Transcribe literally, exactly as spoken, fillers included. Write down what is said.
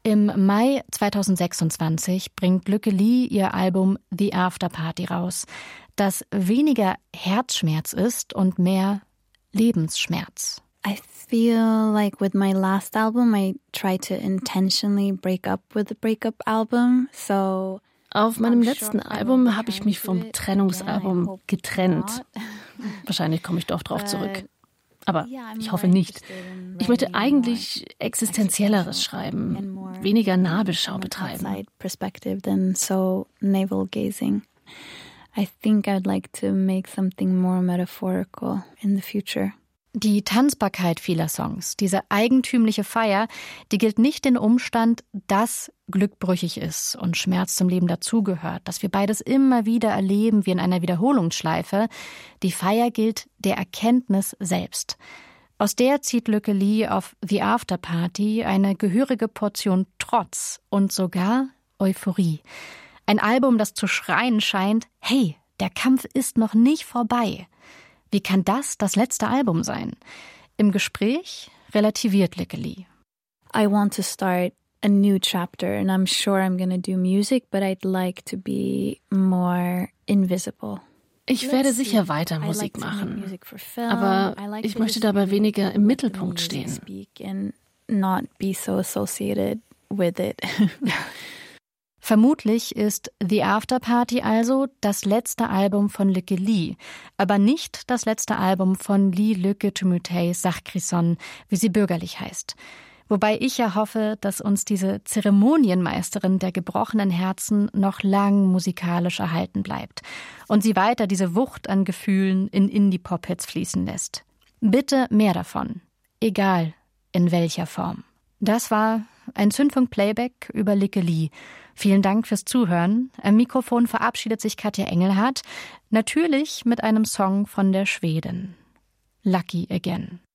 Im Mai zweitausendsechsundzwanzig bringt Lykke Li ihr Album The After Party raus, das weniger Herzschmerz ist und mehr Lebensschmerz. I feel like with my last album, I tried to intentionally break up with the breakup album. So auf meinem letzten Album habe ich mich vom Trennungsalbum getrennt. Wahrscheinlich komme ich doch drauf zurück. Aber ich hoffe nicht. Ich möchte eigentlich Existenzielleres schreiben, weniger Nabelschau betreiben. I think I'd like to make something more metaphorical in the future. Die Tanzbarkeit vieler Songs, diese eigentümliche Feier, die gilt nicht den Umstand, dass Glück brüchig ist und Schmerz zum Leben dazugehört, dass wir beides immer wieder erleben wie in einer Wiederholungsschleife. Die Feier gilt der Erkenntnis selbst. Aus der zieht Lykke Li auf The After Party eine gehörige Portion Trotz und sogar Euphorie. Ein Album, das zu schreien scheint, hey, der Kampf ist noch nicht vorbei. Wie kann das das letzte Album sein? Im Gespräch relativiert Lykke Li. I want to start a new chapter and I'm sure I'm going to do music, but I'd like to be more invisible. Ich werde sicher weiter Musik machen, aber ich möchte dabei weniger im Mittelpunkt stehen. Not be so associated with it. Vermutlich ist The After Party also das letzte Album von Lykke Li, aber nicht das letzte Album von Lee Lykke Tumutei Sachkrison, wie sie bürgerlich heißt. Wobei ich ja hoffe, dass uns diese Zeremonienmeisterin der gebrochenen Herzen noch lang musikalisch erhalten bleibt und sie weiter diese Wucht an Gefühlen in Indie-Pop-Hits fließen lässt. Bitte mehr davon, egal in welcher Form. Das war ein Zündfunk-Playback über Lykke Li. Vielen Dank fürs Zuhören. Am Mikrofon verabschiedet sich Katja Engelhardt, natürlich mit einem Song von der Schwedin. Lucky Again.